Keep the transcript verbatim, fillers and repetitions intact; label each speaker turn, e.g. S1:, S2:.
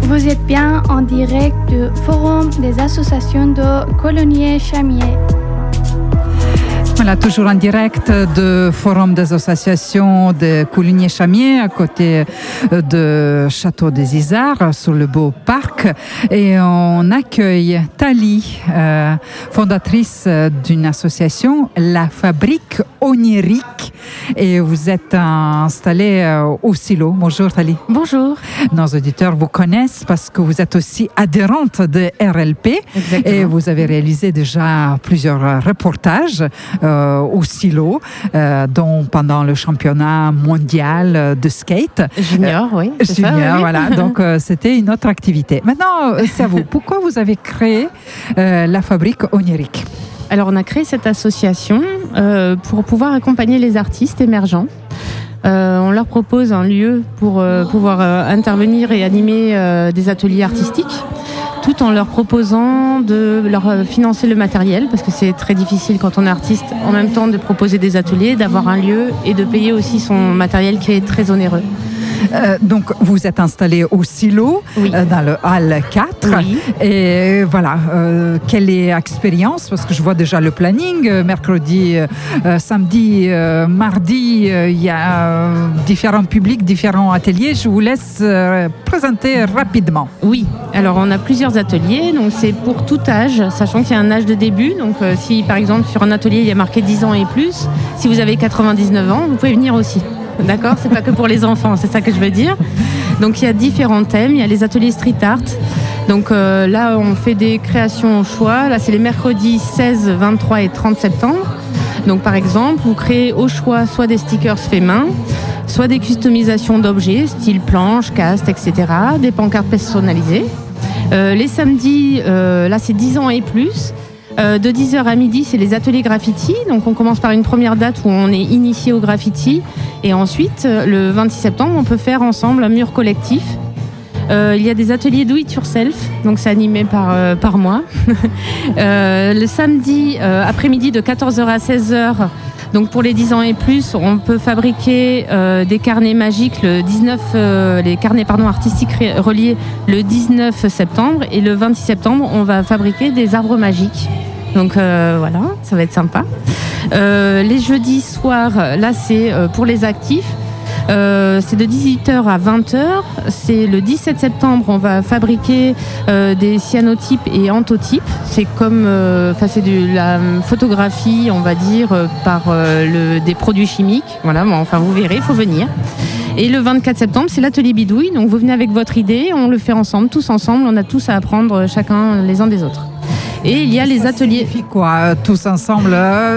S1: Vous êtes bien en direct du Forum des associations de Coligny-Chamiers.
S2: Voilà, toujours en direct du Forum des associations de Coligny-Chamiers, à côté de Château des Isards, sur le beau parc. Et on accueille Thalie, euh, fondatrice d'une association, La Fabrique Onirique. Et vous êtes installée au Silo. Bonjour Thalie.
S3: Bonjour.
S2: Nos auditeurs vous connaissent parce que vous êtes aussi adhérente de R L P.
S3: Exactement.
S2: Et vous avez réalisé déjà plusieurs reportages euh, au Silo, euh, dont pendant le championnat mondial de skate.
S3: Junior, euh, oui. C'est
S2: junior,
S3: ça, oui.
S2: voilà. Donc, euh, c'était une autre activité. Maintenant, c'est à vous. Pourquoi vous avez créé euh, La Fabrique Onirique ?
S3: Alors, on a créé cette association euh, pour pouvoir accompagner les artistes émergents. Euh, on leur propose un lieu pour euh, pouvoir euh, intervenir et animer euh, des ateliers artistiques, tout en leur proposant de leur financer le matériel, parce que c'est très difficile quand on est artiste, en même temps de proposer des ateliers, d'avoir un lieu et de payer aussi son matériel qui est très onéreux.
S2: Euh, donc, vous êtes installé au Silo,
S3: oui.
S2: euh, dans le hall quatre.
S3: Oui.
S2: Et voilà, euh, quelle est l'expérience? Parce que je vois déjà le planning. Euh, mercredi, euh, samedi, euh, mardi, euh, il y a euh, différents publics, différents ateliers. Je vous laisse euh, présenter rapidement.
S3: Oui, alors on a plusieurs ateliers. Donc, c'est pour tout âge, sachant qu'il y a un âge de début. Donc, euh, si par exemple, sur un atelier, il y a marqué dix ans et plus, si vous avez quatre-vingt-dix-neuf ans, vous pouvez venir aussi. D'accord, c'est pas que pour les enfants, c'est ça que je veux dire. Donc il y a différents thèmes, il y a les ateliers street art. Donc euh, là on fait des créations au choix. Là c'est les mercredis seize, vingt-trois et trente septembre. Donc par exemple, vous créez au choix soit des stickers faits main, soit des customisations d'objets, style planche, cast, et cetera. Des pancartes personnalisées. Euh, les samedis, euh, là c'est dix ans et plus. Euh, de dix heures à midi, c'est les ateliers graffiti. Donc on commence par une première date où on est initié au graffiti. Et ensuite, le vingt-six septembre, on peut faire ensemble un mur collectif. Euh, il y a des ateliers do it yourself, donc c'est animé par, euh, par moi. euh, le samedi euh, après-midi de quatorze heures à seize heures, donc pour les dix ans et plus, on peut fabriquer euh, des carnets magiques, le dix-neuf, euh, les carnets pardon, artistiques reliés le dix-neuf septembre. Et le vingt-six septembre, on va fabriquer des arbres magiques. Donc euh, voilà, ça va être sympa. Euh, les jeudis soirs, là c'est euh, pour les actifs. Euh, c'est de dix-huit heures à vingt heures. C'est le dix-sept septembre, on va fabriquer euh, des cyanotypes et anthotypes. C'est comme, euh, c'est de la photographie, on va dire, euh, par euh, le, des produits chimiques. Voilà, bon, enfin vous verrez, il faut venir. Et le vingt-quatre septembre, c'est l'atelier bidouille. Donc vous venez avec votre idée, on le fait ensemble, tous ensemble. On a tous à apprendre chacun les uns des autres. Et il y a les
S2: Ça
S3: ateliers.
S2: signifie quoi, tous ensemble?